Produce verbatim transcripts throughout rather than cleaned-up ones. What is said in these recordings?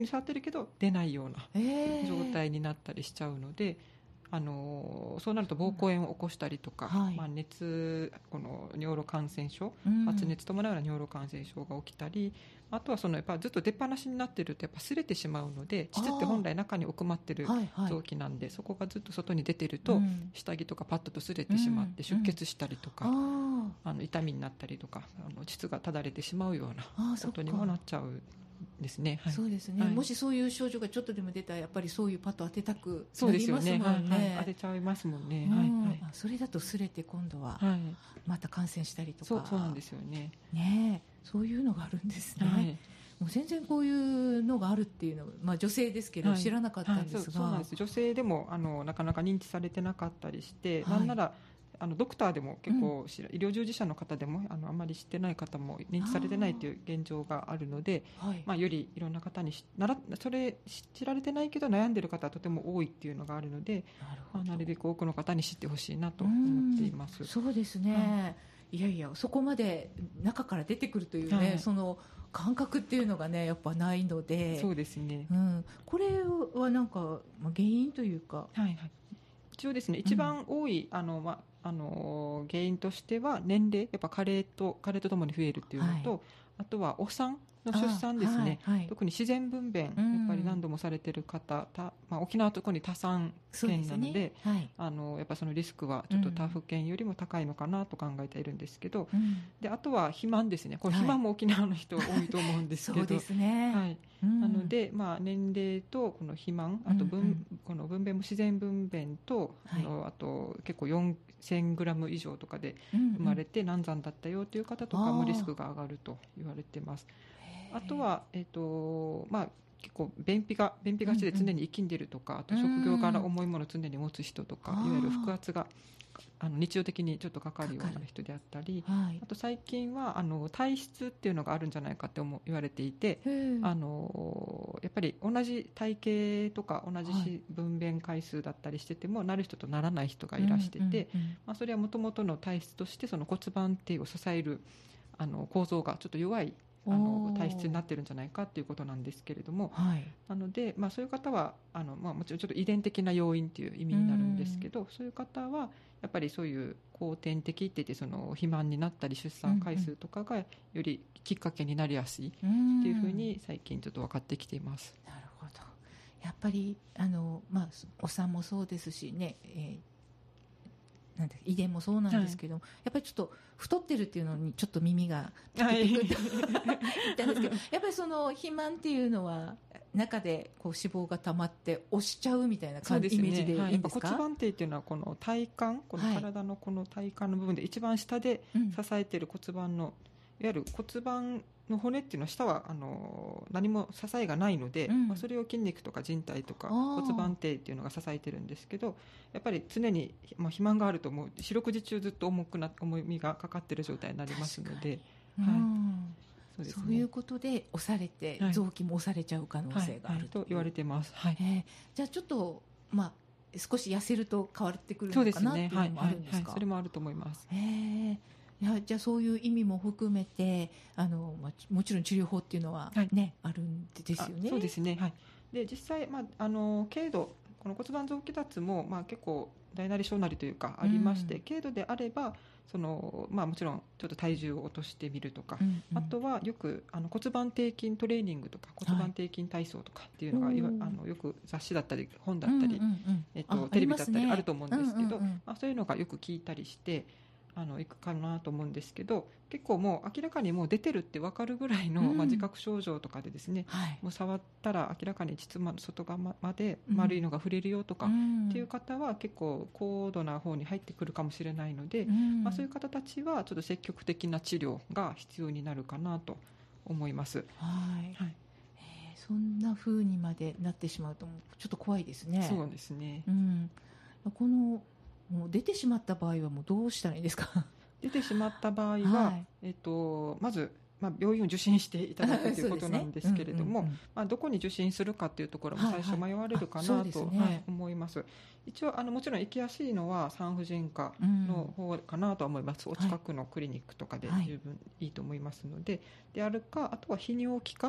触ってるけど出ないようなえー状態になったりしちゃうので、あのそうなると膀胱炎を起こしたりとか、 はいまあ、熱この尿路感染症、 うん発熱伴うような尿路感染症が起きたり、あとはそのやっぱずっと出っ放しになっているとやっぱ擦れてしまうので、膣って本来中に奥まってるはいはい臓器なんで、そこがずっと外に出てると、 うん下着とかパッドと擦れてしまってうん出血したりとか、 ああの痛みになったりとか、あの膣がただれてしまうようなあーそっかことにもなっちゃうですね。はい、 そうですね、 はい、 もしそういう症状がちょっとでも出たらやっぱりそういうパッド当てたくそうですよなりますもね。 んね。 はいはい、当てちゃいますもんね。 うんはいはいあそれだと擦れて今度ははい、 また感染したりとか、 そうそうなんですよね。 ねえそういうのがあるんですね、 はい、 もう全然こういうのがあるっていうのは、まあ、女性ですけどはい知らなかったんですが、 はい、そうそうなんです。女性でもあのなかなか認知されてなかったりして、 はいなんならあのドクターでも結構、うん、医療従事者の方でもあのあまり知ってない方も認知されてないという現状があるので、 はいまあ、よりいろんな方にならそれ知られてないけど悩んでいる方はとても多いっていうのがあるので、 なるほど、 まあ、なるべく多くの方に知ってほしいなと思っています。 そうですね、はい、いやいやそこまで中から出てくるというね、はい、その感覚っていうのがねやっぱないので、 そうですね、 うん、これはなんか、まあ、原因というか、 はいはい、一応ですね、一番多い、うん、あのまあの原因としては年齢、やっぱ加齢と加齢とともに増えるっていうのと、はい、あとはお産の出産ですね、はいはい、特に自然分娩、うん、やっぱり何度もされている方、たまあ、沖縄は特に多産県なの で, で、ねはい、あのやっぱそのリスクはちょっと他府県よりも高いのかなと考えているんですけど、うん、であとは肥満ですね、これ肥満も沖縄の人多いと思うんですけど、 そうですね、 はいうん、なので、まあ、年齢とこの肥満、あと分、うんうん、この分娩も自然分娩と、はい、あのあと結構よんせんグラム以上とかで生まれて難産だったよという方とかもリスクが上がると言われています。あとは、えーとまあ、結構便秘が便秘がちで常に生きんでいるとか、うんうん、あと職業柄重いものを常に持つ人とか、いわゆる腹圧があの日常的にちょっとかかるような人であったり、はい、あと最近はあの体質っていうのがあるんじゃないかって思言われていて、あのやっぱり同じ体型とか同じ分娩回数だったりしてても、はい、なる人とならない人がいらしてて、うんうんうんまあ、それはもともとの体質としてその骨盤底を支えるあの構造がちょっと弱いあの体質になってるんじゃないかということなんですけれども、はい、なので、まあ、そういう方はあの、まあ、もちろんちょっと遺伝的な要因という意味になるんですけど、そういう方はやっぱりそういう後天的って言ってその肥満になったり出産回数とかがよりきっかけになりやすいっていうふうに最近ちょっと分かってきています。 なるほど、やっぱりあの、まあ、お産もそうですしね、えーなんて遺伝もそうなんですけど、はい、やっぱりちょっと太ってるっていうのにちょっと耳がピクピクって言ったんですけど、やっぱりその肥満っていうのは中でこう脂肪が溜まって押しちゃうみたいな感じ、ね、イメージでいいんですか？はい、やっぱ骨盤底っていうのはこの体幹、この体のこの体幹の部分で一番下で支えている骨盤の、うん、いわゆる骨盤の骨っていうのは下はあの何も支えがないので、うんまあ、それを筋肉とか靭帯とか骨盤底っていうのが支えてるんですけど、やっぱり常に、まあ、肥満があるともう四六時中ずっと重くな重みがかかってる状態になりますので、 はい、そうですね、そういうことで押されて、はい、臓器も押されちゃう可能性がある、はいはい、 と言われてます、はいえー、じゃあちょっと、まあ、少し痩せると変わってくるのかな、ね、っていうのもあるんですか？ はいはいはい、それもあると思います。 えーいやじゃあそういう意味も含めてあの、まあ、もちろん治療法っていうのは、ねはい、あるんですよね。 そうですね、はい、で実際、まあ、あの軽度この骨盤臓器脱も、まあ、結構大なり小なりというかありまして、うん、軽度であればその、まあ、もちろんちょっと体重を落としてみるとか、うんうん、あとはよくあの骨盤底筋トレーニングとか骨盤底筋体操とかっていうのが、はい、あのよく雑誌だったり本だったり、うんうんうんえっと、テレビだったりあると思うんですけど、うんうんうんまあ、そういうのがよく聞いたりしてあのいくかなと思うんですけど、結構もう明らかにもう出てるって分かるぐらいの、うんまあ、自覚症状とかでですね、はい、もう触ったら明らかに膣の外側まで丸いのが触れるよとか、うん、っていう方は結構高度な方に入ってくるかもしれないので、うんまあ、そういう方たちはちょっと積極的な治療が必要になるかなと思います。 はいはいえー、そんな風にまでなってしまうとちょっと怖いですね。 そうですね、 うん、このもう出てしまった場合はもうどうしたらいいですか？ 出てしまった場合は、はいえー、とまず、まあ、病院を受診していただくということなんですけれども、まあ、どこに受診するかというところも最初迷われるかな、はいはいと、ねはい、思います。一応あのもちろん行きやすいのは産婦人科の方かなとは思います、うん、お近くのクリニックとかで十分いいと思いますので、はい、であるかあとは泌尿器科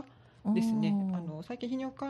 ですね。あの最近泌尿